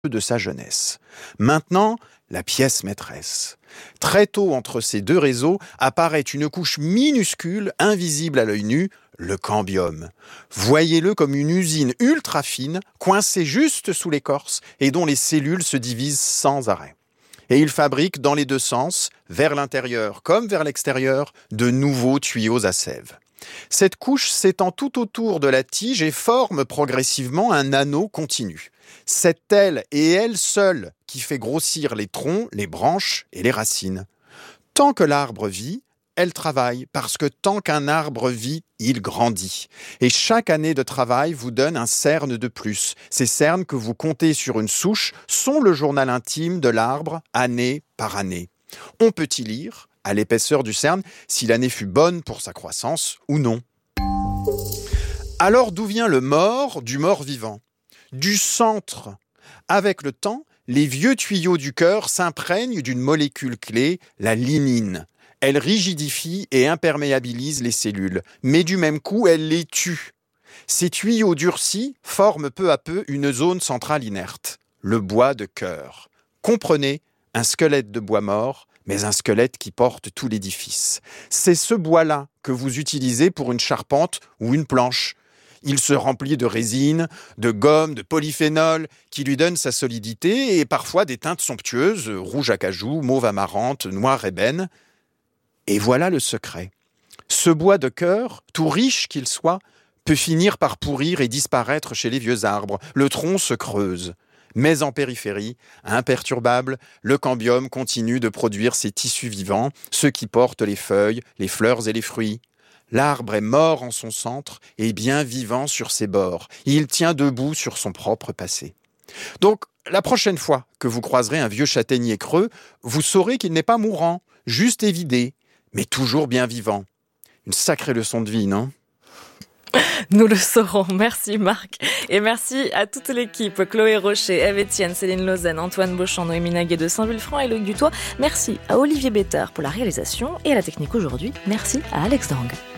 de sa jeunesse. Maintenant, la pièce maîtresse. Très tôt entre ces deux réseaux apparaît une couche minuscule, invisible à l'œil nu, le cambium. Voyez-le comme une usine ultra fine, coincée juste sous l'écorce et dont les cellules se divisent sans arrêt. Et il fabrique dans les deux sens, vers l'intérieur comme vers l'extérieur, de nouveaux tuyaux à sève. Cette couche s'étend tout autour de la tige et forme progressivement un anneau continu. C'est elle et elle seule qui fait grossir les troncs, les branches et les racines. Tant que l'arbre vit, elle travaille, parce que tant qu'un arbre vit, il grandit. Et chaque année de travail vous donne un cerne de plus. Ces cernes que vous comptez sur une souche sont le journal intime de l'arbre, année par année. On peut y lire, à l'épaisseur du cerne, si l'année fut bonne pour sa croissance ou non. Alors d'où vient le mort du mort vivant ? Du centre. Avec le temps, les vieux tuyaux du cœur s'imprègnent d'une molécule clé, la lignine. Elle rigidifie et imperméabilise les cellules, mais du même coup, elle les tue. Ces tuyaux durcis forment peu à peu une zone centrale inerte, le bois de cœur. Comprenez, un squelette de bois mort, mais un squelette qui porte tout l'édifice. C'est ce bois-là que vous utilisez pour une charpente ou une planche. Il se remplit de résine, de gomme, de polyphénol, qui lui donnent sa solidité et parfois des teintes somptueuses, rouge acajou, mauve amarante, noir ébène. Et voilà le secret. Ce bois de cœur, tout riche qu'il soit, peut finir par pourrir et disparaître chez les vieux arbres. Le tronc se creuse. Mais en périphérie, imperturbable, le cambium continue de produire ses tissus vivants, ceux qui portent les feuilles, les fleurs et les fruits. L'arbre est mort en son centre et bien vivant sur ses bords. Il tient debout sur son propre passé. Donc, la prochaine fois que vous croiserez un vieux châtaignier creux, vous saurez qu'il n'est pas mourant, juste évidé, mais toujours bien vivant. Une sacrée leçon de vie, non ? Nous le saurons. Merci Marc. Et merci à toute l'équipe. Chloé Rocher, Ève Etienne, Céline Lausanne, Antoine Beauchamp, Noémie Naguet de Saint-Vulfranc et Loïc Dutoit. Merci à Olivier Bétard pour la réalisation et à la technique aujourd'hui. Merci à Alex Dang.